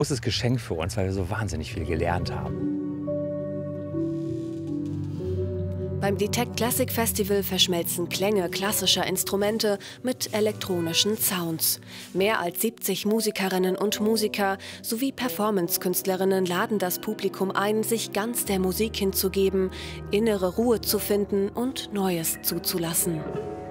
Großes Geschenk für uns, weil wir so wahnsinnig viel gelernt haben. Beim Detect Classic Festival verschmelzen Klänge klassischer Instrumente mit elektronischen Sounds. Mehr als 70 Musikerinnen und Musiker sowie Performance-Künstlerinnen laden das Publikum ein, sich ganz der Musik hinzugeben, innere Ruhe zu finden und Neues zuzulassen.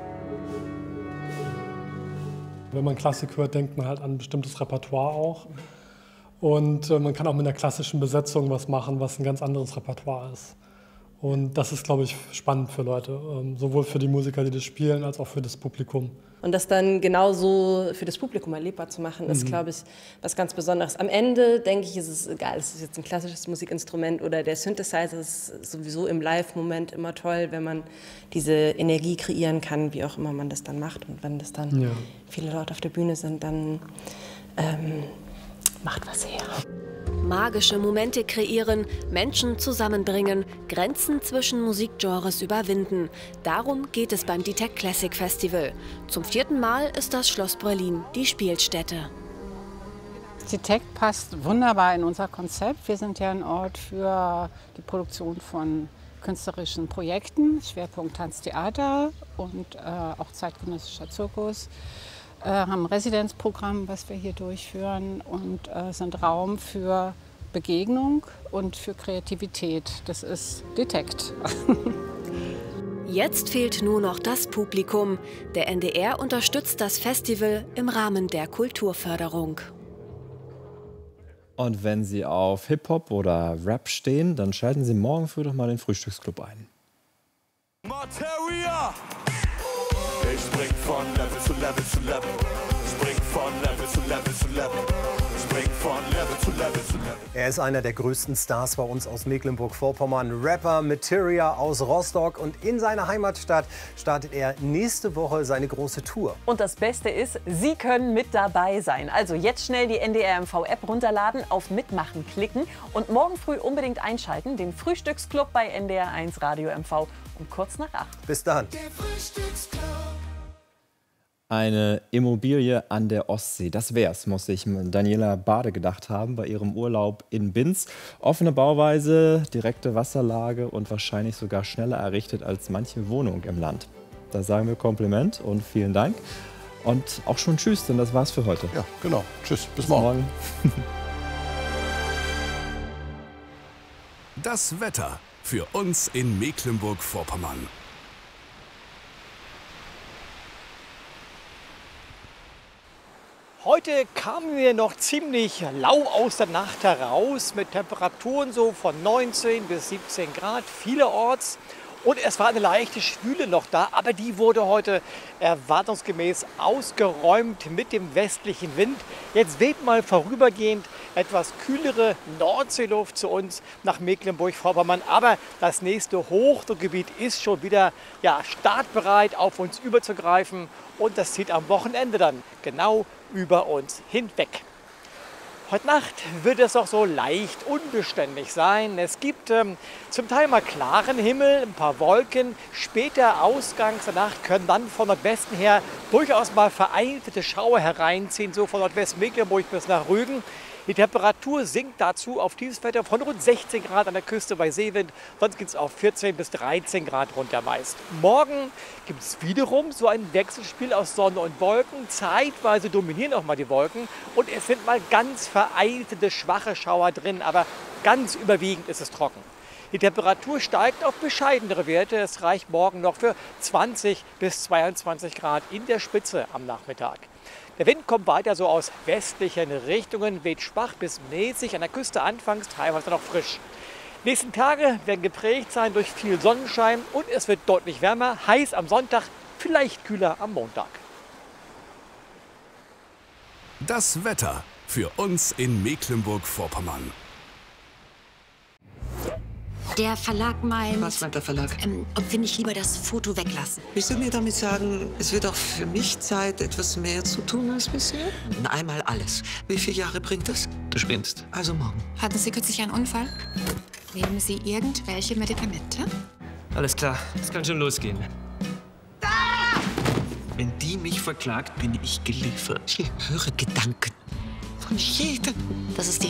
Wenn man Klassik hört, denkt man halt an ein bestimmtes Repertoire auch. Und man kann auch mit einer klassischen Besetzung was machen, was ein ganz anderes Repertoire ist. Und das ist, glaube ich, spannend für Leute, sowohl für die Musiker, die das spielen, als auch für das Publikum. Und das dann genauso für das Publikum erlebbar zu machen, ist, glaube ich, was ganz Besonderes. Am Ende, denke ich, ist es egal, ist es jetzt ein klassisches Musikinstrument oder der Synthesizer, ist sowieso im Live-Moment immer toll, wenn man diese Energie kreieren kann, wie auch immer man das dann macht. Und wenn das dann viele Leute auf der Bühne sind, dann macht was her. Magische Momente kreieren, Menschen zusammenbringen, Grenzen zwischen Musikgenres überwinden. Darum geht es beim Detect Classic Festival. Zum 4. Mal ist das Schloss Berlin die Spielstätte. Detect passt wunderbar in unser Konzept. Wir sind ja ein Ort für die Produktion von künstlerischen Projekten, Schwerpunkt Tanztheater und auch zeitgenössischer Zirkus. Haben ein Residenzprogramm, was wir hier durchführen und sind Raum für Begegnung und für Kreativität. Das ist Detect. Jetzt fehlt nur noch das Publikum. Der NDR unterstützt das Festival im Rahmen der Kulturförderung. Und wenn Sie auf Hip-Hop oder Rap stehen, dann schalten Sie morgen früh doch mal den Frühstücksclub ein. Materia! Ich spring von Level zu Level zu Level. Spring von Level zu Level zu Level. Spring von Level zu Level zu Level. Er ist einer der größten Stars bei uns aus Mecklenburg-Vorpommern. Rapper Materia aus Rostock. Und in seiner Heimatstadt startet er nächste Woche seine große Tour. Und das Beste ist, Sie können mit dabei sein. Also jetzt schnell die NDR MV-App runterladen, auf Mitmachen klicken und morgen früh unbedingt einschalten. Den Frühstücksclub bei NDR 1 Radio MV um kurz nach 8. Bis dann. Eine Immobilie an der Ostsee, das wär's, muss sich Daniela Bade gedacht haben bei ihrem Urlaub in Binz. Offene Bauweise, direkte Wasserlage und wahrscheinlich sogar schneller errichtet als manche Wohnung im Land. Da sagen wir Kompliment und vielen Dank. Und auch schon tschüss, denn das war's für heute. Ja, genau. Tschüss, bis morgen. Das Wetter für uns in Mecklenburg-Vorpommern. Heute kamen wir noch ziemlich lau aus der Nacht heraus mit Temperaturen so von 19 bis 17 Grad vielerorts. Und es war eine leichte Schwüle noch da, aber die wurde heute erwartungsgemäß ausgeräumt mit dem westlichen Wind. Jetzt weht mal vorübergehend etwas kühlere Nordseeluft zu uns nach Mecklenburg-Vorpommern. Aber das nächste Hochdruckgebiet ist schon wieder startbereit, auf uns überzugreifen. Und das zieht am Wochenende dann genau über uns hinweg. Heute Nacht wird es auch so leicht unbeständig sein. Es gibt zum Teil mal klaren Himmel, ein paar Wolken. Später ausgangs der Nacht können dann von Nordwesten her durchaus mal vereinzelte Schauer hereinziehen, so von Nordwestmecklenburg bis nach Rügen. Die Temperatur sinkt dazu auf dieses Wetter von rund 16 Grad an der Küste bei Seewind. Sonst geht es auf 14 bis 13 Grad runter meist. Morgen gibt es wiederum so ein Wechselspiel aus Sonne und Wolken. Zeitweise dominieren auch mal die Wolken. Und es sind mal ganz vereinzelte schwache Schauer drin. Aber ganz überwiegend ist es trocken. Die Temperatur steigt auf bescheidenere Werte. Es reicht morgen noch für 20 bis 22 Grad in der Spitze am Nachmittag. Der Wind kommt weiter so aus westlichen Richtungen, weht schwach bis mäßig, an der Küste anfangs teilweise noch frisch. Die nächsten Tage werden geprägt sein durch viel Sonnenschein und es wird deutlich wärmer, heiß am Sonntag, vielleicht kühler am Montag. Das Wetter für uns in Mecklenburg-Vorpommern. Der Verlag meint... Was meint der Verlag? Ob wir nicht lieber das Foto weglassen. Willst du mir damit sagen, es wird auch für mich Zeit, etwas mehr zu tun als bisher? Einmal alles. Wie viele Jahre bringt das? Du spinnst. Also morgen. Hatten Sie kürzlich einen Unfall? Nehmen Sie irgendwelche Medikamente? Alles klar, es kann schon losgehen. Wenn die mich verklagt, bin ich geliefert. Ich höre Gedanken. von jedem. Das ist die